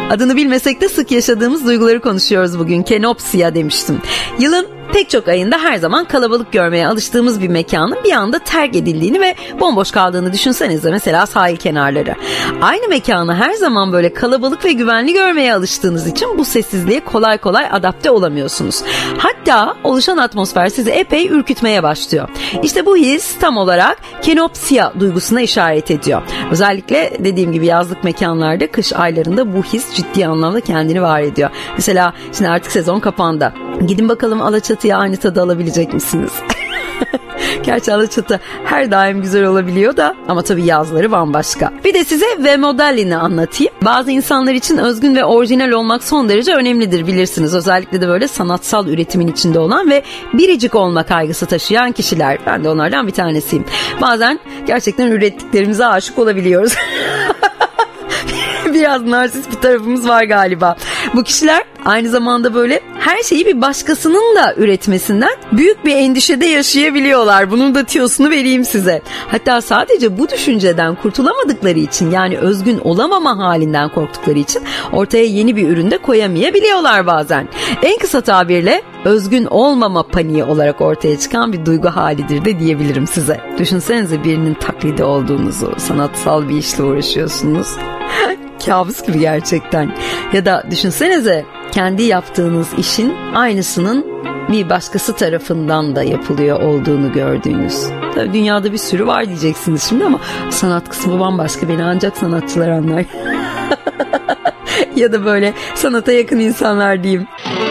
Adını bilmesek de sık yaşadığımız duyguları konuşuyoruz bugün. Kenopsiya demiştim. Yılın pek çok ayında her zaman kalabalık görmeye alıştığımız bir mekanın bir anda terk edildiğini ve bomboş kaldığını düşünsenize, mesela sahil kenarları. Aynı mekanı her zaman böyle kalabalık ve güvenli görmeye alıştığınız için bu sessizliğe kolay kolay adapte olamıyorsunuz. Hatta oluşan atmosfer sizi epey ürkütmeye başlıyor. İşte bu his tam olarak kenopsiya duygusuna işaret ediyor. Özellikle dediğim gibi yazlık mekanlarda kış aylarında bu his ciddi anlamda kendini var ediyor. Mesela şimdi artık sezon kapandı. Gidin bakalım Alaçatı'ya aynı tadı alabilecek misiniz? Gerçi Alaçatı her daim güzel olabiliyor da, ama tabii yazları bambaşka. Bir de size V modelini anlatayım. Bazı insanlar için özgün ve orijinal olmak son derece önemlidir, bilirsiniz. Özellikle de böyle sanatsal üretimin içinde olan ve biricik olma kaygısı taşıyan kişiler. Ben de onlardan bir tanesiyim. Bazen gerçekten ürettiklerimize aşık olabiliyoruz. Biraz narsist bir tarafımız var galiba. Bu kişiler aynı zamanda böyle her şeyi bir başkasının da üretmesinden büyük bir endişede yaşayabiliyorlar. Bunun da tiyosunu vereyim size. Hatta sadece bu düşünceden kurtulamadıkları için, yani özgün olamama halinden korktukları için ortaya yeni bir ürün de koyamayabiliyorlar bazen. En kısa tabirle özgün olmama paniği olarak ortaya çıkan bir duygu halidir de diyebilirim size. Düşünsenize birinin taklidi olduğunuzu, sanatsal bir işle uğraşıyorsunuz. Kabus gibi gerçekten. Ya da düşünsenize kendi yaptığınız işin aynısının bir başkası tarafından da yapılıyor olduğunu gördüğünüz. Tabii dünyada bir sürü var diyeceksiniz şimdi, ama sanat kısmı bambaşka, beni ancak sanatçılar anlar. Ya da böyle sanata yakın insanlar diyeyim.